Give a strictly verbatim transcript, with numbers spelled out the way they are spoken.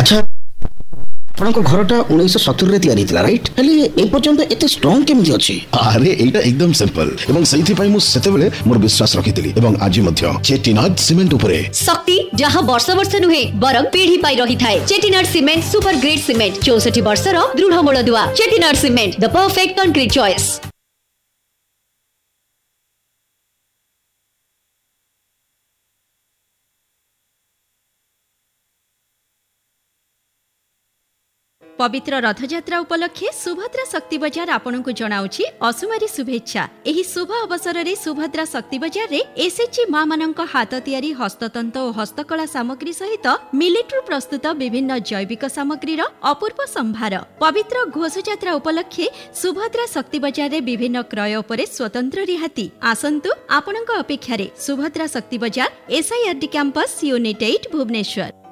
अच्छा आपनको घरटा उन्नीस सत्तर रे तैयारी थिला राइट हेले ए पर्यंत एते स्ट्रांग केमि अछि? अरे एटा एकदम सिंपल एवं सही पई मु सेते बेले मोर विश्वास रखितिली एवं आज मध्य चेटिनाड सीमेंट उपरे शक्ति जहां वर्ष वर्ष नुहे बरम पीढ़ी पाई रही थाए। Chettinad cement super grade cement चौसठ वर्ष रो दृढ़ मूलदुआ। Chettinad cement the perfect concrete choice. पवित्र रथयात्रा उपलक्षे सुभद्रा शक्ति बजार आपनकु जणाउछि असुमारी शुभेच्छा। एही शुभ अवसर रे सुभद्रा शक्ति बजार रे एसएचजी मां मानक हाथ तियारी हस्ततंत और हस्तकला सामग्री सहित मिलिट्रु प्रस्तुत विभिन्न जैविक सामग्री रो अपूर्व संभार। पवित्र घोष यात्रा उपलक्षे सुभद्रा शक्ति बजार रे विभिन्न क्रय उपरे स्वतंत्र रिहाती। आसंतु आपनक अपेक्षा रे सुभद्रा शक्ति बजार एसआईआरडी कैंपस यूनिट आठ भुवनेश्वर।